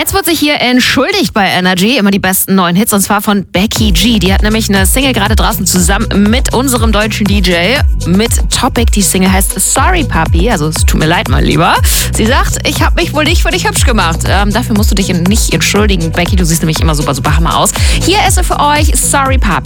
Jetzt wird sich hier entschuldigt bei Energy, immer die besten neuen Hits, und zwar von Becky G. Die hat nämlich eine Single gerade draußen zusammen mit unserem deutschen DJ, mit Topic. Die Single heißt Sorry Papi, also es tut mir leid, mein Lieber. Sie sagt, ich habe mich wohl nicht für dich hübsch gemacht. Dafür musst du dich nicht entschuldigen, Becky, du siehst nämlich immer super, super Hammer aus. Hier ist sie für euch, Sorry Papi.